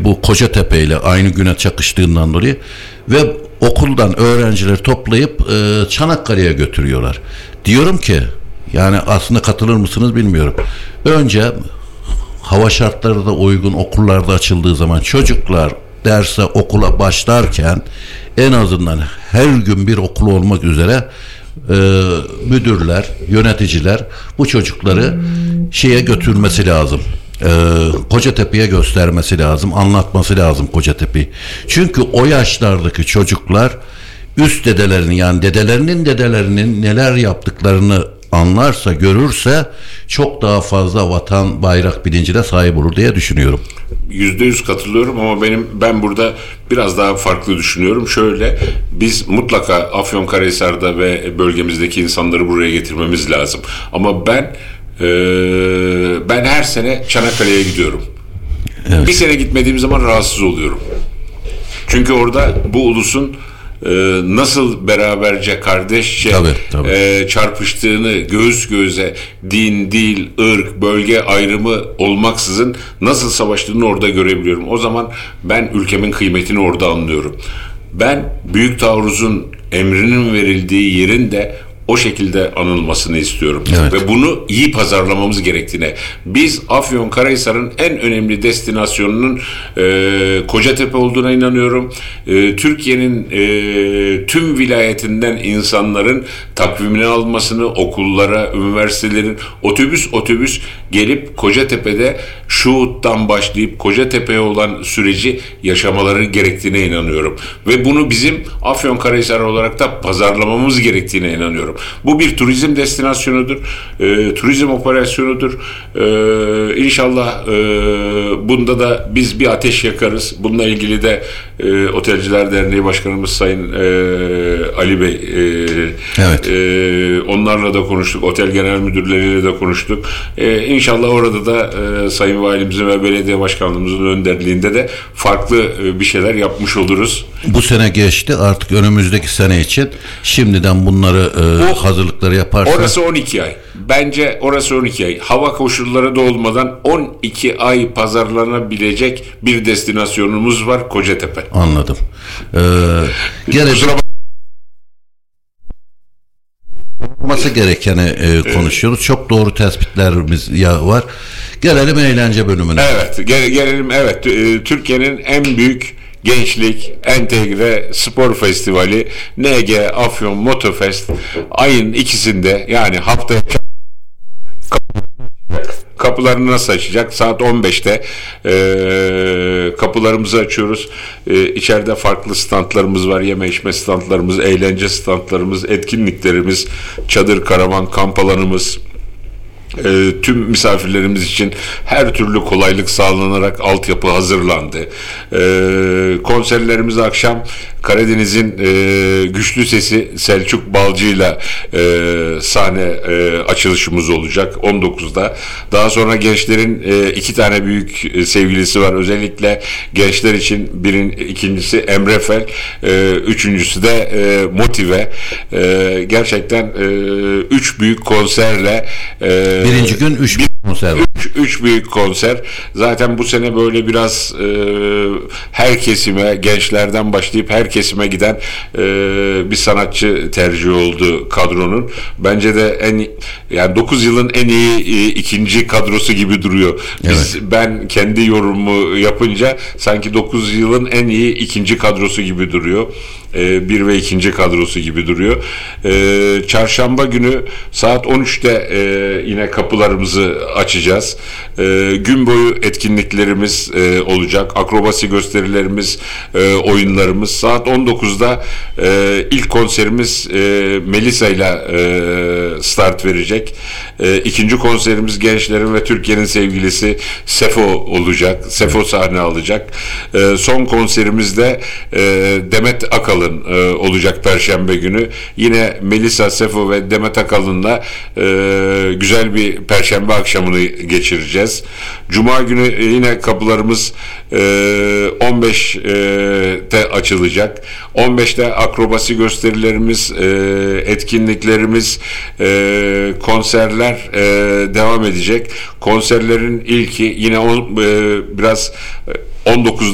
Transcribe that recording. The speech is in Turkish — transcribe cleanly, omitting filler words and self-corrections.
bu Kocatepe ile aynı güne çakıştığından dolayı ve okuldan öğrencileri toplayıp Çanakkale'ye götürüyorlar. Diyorum ki yani aslında katılır mısınız bilmiyorum. Önce hava şartları da uygun okullarda açıldığı zaman çocuklar derse okula başlarken en azından her gün bir okul olmak üzere müdürler, yöneticiler bu çocukları şeye götürmesi lazım. Kocatepe'ye göstermesi lazım, anlatması lazım Kocatepe'yi. Çünkü o yaşlardaki çocuklar üst dedelerinin yani dedelerinin neler yaptıklarını anlarsa, görürse çok daha fazla vatan, bayrak bilincine sahip olur diye düşünüyorum. %100 katılıyorum ama ben burada biraz daha farklı düşünüyorum. Şöyle, biz mutlaka Afyonkarahisar'da ve bölgemizdeki insanları buraya getirmemiz lazım. Ama ben her sene Çanakkale'ye gidiyorum. Evet. Bir sene gitmediğim zaman rahatsız oluyorum. Çünkü orada bu ulusun nasıl beraberce, kardeşçe tabii. Çarpıştığını, göğüs göğüse, din, dil, ırk, bölge ayrımı olmaksızın nasıl savaştığını orada görebiliyorum. O zaman ben ülkemin kıymetini orada anlıyorum. Ben Büyük Taarruz'un emrinin verildiği yerin de o şekilde anılmasını istiyorum. Evet. Ve bunu iyi pazarlamamız gerektiğine. Biz Afyonkarahisar'ın en önemli destinasyonunun Kocatepe olduğuna inanıyorum. Türkiye'nin tüm vilayetinden insanların takvimini almasını, okullara, üniversitelerin otobüs gelip Kocatepe'de Şuhut'tan başlayıp Kocatepe'ye olan süreci yaşamaları gerektiğine inanıyorum. Ve bunu bizim Afyonkarahisar olarak da pazarlamamız gerektiğine inanıyorum. Bu bir turizm destinasyonudur, turizm operasyonudur. İnşallah bunda da biz bir ateş yakarız. Bununla ilgili de Otelciler Derneği Başkanımız Sayın Ali Bey, evet. Onlarla da konuştuk, otel genel müdürleriyle de konuştuk. İnşallah orada da Sayın Valimizin ve belediye başkanlığımızın önderliğinde de farklı bir şeyler yapmış oluruz. Bu sene geçti, artık önümüzdeki sene için şimdiden bunları hazırlıkları yaparsa. Orası 12 ay. Bence orası 12 ay. Hava koşulları da olmadan 12 ay pazarlanabilecek bir destinasyonumuz var, Kocatepe. Anladım. Olması gerekeni konuşuyoruz. Çok doğru tespitlerimiz var. Gelelim eğlence bölümüne. Evet, gelelim. Evet, Türkiye'nin en büyük gençlik entegre spor festivali NG Afyon Motofest ayın ikisinde, yani haftaya kapılarını nasıl açacak? Saat 15'te kapılarımızı açıyoruz. İçeride farklı standlarımız var. Yeme içme standlarımız, eğlence standlarımız, etkinliklerimiz, çadır, karavan, kamp alanımız. Tüm misafirlerimiz için her türlü kolaylık sağlanarak altyapı hazırlandı. Konserlerimiz akşam Karadeniz'in güçlü sesi Selçuk Balcı'yla sahne açılışımız olacak 19'da. Daha sonra gençlerin 2 tane büyük sevgilisi var. Özellikle gençler için ikincisi Emre Fel, üçüncüsü de Motive. Gerçekten 3 büyük konserle birinci gün 3 konser. 3 büyük konser. Zaten bu sene böyle biraz her kesime, gençlerden başlayıp her kesime giden bir sanatçı tercih oldu kadronun. Bence de yani 9 yılın en iyi ikinci kadrosu gibi duruyor. Evet. Ben kendi yorumumu yapınca sanki 9 yılın en iyi ikinci kadrosu gibi duruyor. 1 ve 2. kadrosu gibi duruyor. Çarşamba günü saat 13'te yine kapılarımızı açacağız. Gün boyu etkinliklerimiz olacak. Akrobasi gösterilerimiz, oyunlarımız. Saat 19'da ilk konserimiz Melisa ile start verecek. İkinci konserimiz gençlerin ve Türkiye'nin sevgilisi Sefo olacak. Sefo sahne alacak. Son konserimiz de Demet Akalın olacak Perşembe günü. Yine Melisa, Sefo ve Demet Akalın'la güzel bir Perşembe akşamını geçireceğiz. Cuma günü yine kapılarımız 15'te açılacak. 15'te akrobasi gösterilerimiz, etkinliklerimiz, konserler devam edecek. Konserlerin ilki yine biraz 19